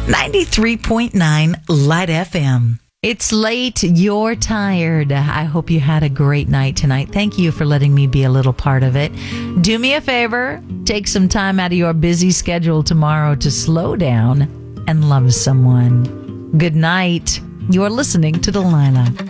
93.9 Light FM. It's late. You're tired. I hope you had a great night tonight. Thank you for letting me be a little part of it. Do me a favor. Take some time out of your busy schedule tomorrow to slow down and love someone. Good night. You're listening to Delilah.